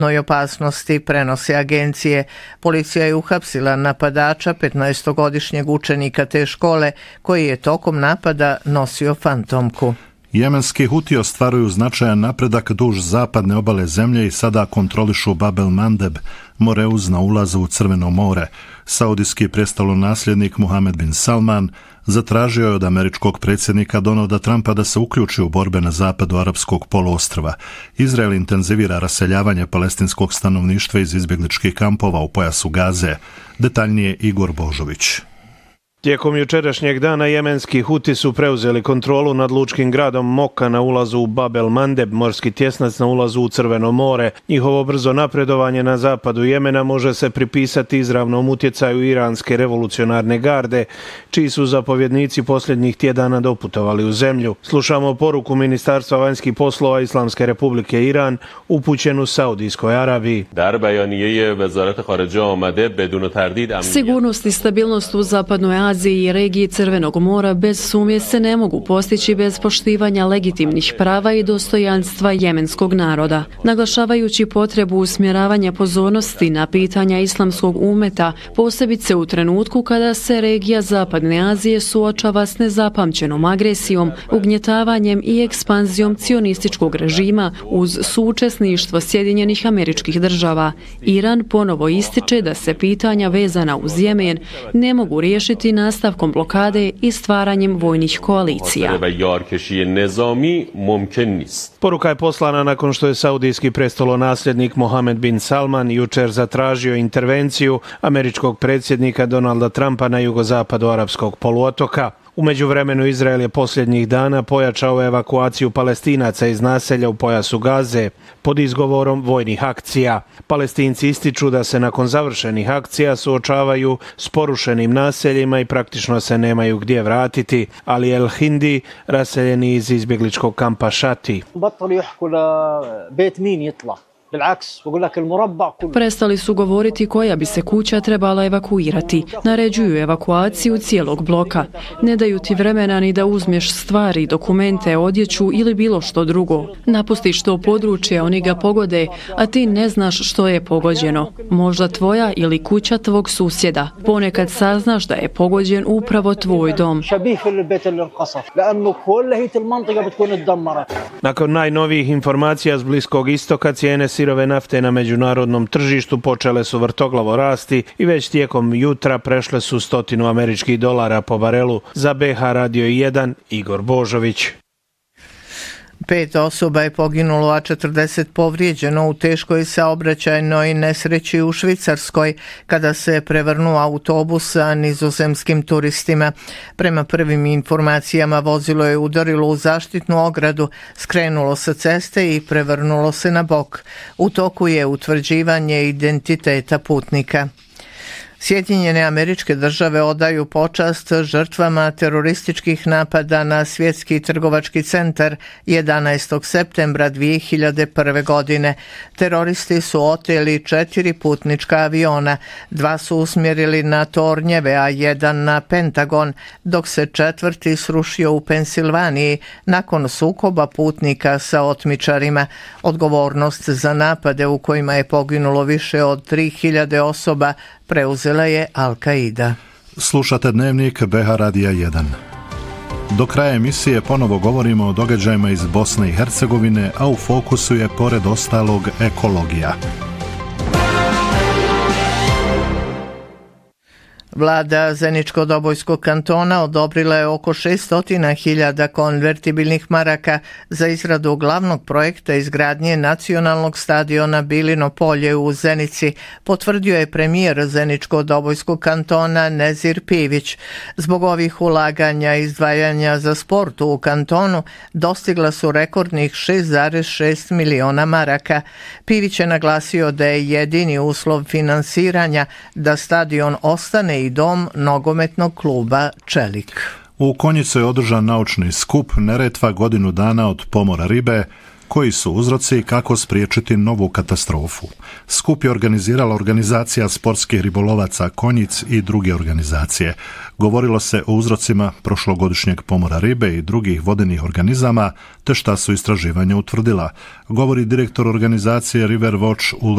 opasnosti, prenose agencije. Policija je uhapsila napadača, 15-godišnjeg učenika te škole, koji je tokom napada nosio fantomku. Jemenski Huti ostvaruju značajan napredak duž zapadne obale zemlje i sada kontrolišu Bab el-Mandeb, Moreuz na ulazu u Crveno more. Saudijski prestolonasljednik Mohamed bin Salman zatražio je od američkog predsjednika Donalda Trumpa da se uključi u borbe na zapadu arapskog poluostrva. Izrael intenzivira raseljavanje palestinskog stanovništva iz izbjegličkih kampova u pojasu Gaze. Detaljnije Igor Božović. Tijekom jučerašnjeg dana jemenski Huti su preuzeli kontrolu nad lučkim gradom Moka na ulazu u Bab el-Mandeb, morski tjesnac na ulazu u Crveno more. Njihovo brzo napredovanje na zapadu Jemena može se pripisati izravnom utjecaju iranske revolucionarne garde, čiji su zapovjednici posljednjih tjedana doputovali u zemlju. Slušamo poruku Ministarstva vanjskih poslova Islamske republike Iran upućenu Saudijskoj Arabiji. Sigurnost i stabilnost u zapadnoj Aziji i regiji Crvenog mora bez sumnje se ne mogu postići bez poštivanja legitimnih prava i dostojanstva jemenskog naroda. Naglašavajući potrebu usmjeravanja pozornosti na pitanja islamskog umeta, posebice u trenutku kada se regija Zapadne Azije suočava s nezapamćenom agresijom, ugnjetavanjem i ekspanzijom cionističkog režima uz suučesništvo Sjedinjenih Američkih Država. Iran ponovo ističe da se pitanja vezana uz Jemen ne mogu riješiti nastavkom blokade i stvaranjem vojnih koalicija. Poruka je poslana nakon što je saudijski prestolonasljednik Mohamed bin Salman jučer zatražio intervenciju američkog predsjednika Donalda Trumpa na jugozapadu arapskog poluotoka. U međuvremenu Izrael je posljednjih dana pojačao evakuaciju Palestinaca iz naselja u pojasu Gaze pod izgovorom vojnih akcija. Palestinci ističu da se nakon završenih akcija suočavaju s porušenim naseljima i praktično se nemaju gdje vratiti, ali El Hindi, raseljeni iz izbjegličkog kampa Šati. Prestali su govoriti koja bi se kuća trebala evakuirati. Naređuju evakuaciju cijelog bloka. Ne daju ti vremena ni da uzmeš stvari, dokumente, odjeću ili bilo što drugo. Napustiš to područje, oni ga pogode, a ti ne znaš što je pogođeno. Možda tvoja ili kuća tvog susjeda. Ponekad saznaš da je pogođen upravo tvoj dom. Nakon najnovijih informacija s Bliskog istoka, cijene sirove nafte na međunarodnom tržištu počele su vrtoglavo rasti i već tijekom jutra prešle su $100 po barelu. Za BH Radio 1 Igor Božović. 5 osoba je poginulo, a 40 povrijeđeno u teškoj saobraćajnoj nesreći u Švicarskoj kada se prevrnuo autobus sa nizozemskim turistima. Prema prvim informacijama vozilo je udarilo u zaštitnu ogradu, skrenulo sa ceste i prevrnulo se na bok. U toku je utvrđivanje identiteta putnika. Sjedinjene Američke Države odaju počast žrtvama terorističkih napada na Svjetski trgovački centar 11. septembra 2001. godine. Teroristi su oteli 4 putnička aviona, 2 su usmjerili na tornjeve, a 1 na Pentagon, dok se 4. srušio u Pensilvaniji nakon sukoba putnika sa otmičarima. Odgovornost za napade u kojima je poginulo više od 3000 osoba preuzela je Al-Qaida. Slušate dnevnik BH Radija 1. Do kraja emisije ponovo govorimo o događajima iz Bosne i Hercegovine, a u fokusu je pored ostalog ekologija. Vlada Zeničko-Dobojskog kantona odobrila je oko 600.000 konvertibilnih maraka za izradu glavnog projekta izgradnje nacionalnog stadiona Bilino polje u Zenici, potvrdio je premijer Zeničko-Dobojskog kantona Nezir Pivić. Zbog ovih ulaganja i izdvajanja za sport u kantonu dostigla su rekordnih 6,6 miliona maraka. Pivić je naglasio da je jedini uslov finansiranja da stadion ostane i dom nogometnog kluba Čelik. U Konjicu je održan naučni skup Neretva godinu dana od pomora ribe, koji su uzroci i kako spriječiti novu katastrofu. Skup je organizirala organizacija sportskih ribolovaca Konjic i druge organizacije. Govorilo se o uzrocima prošlogodišnjeg pomora ribe i drugih vodenih organizama, te šta su istraživanja utvrdila. Govori direktor organizacije River Watch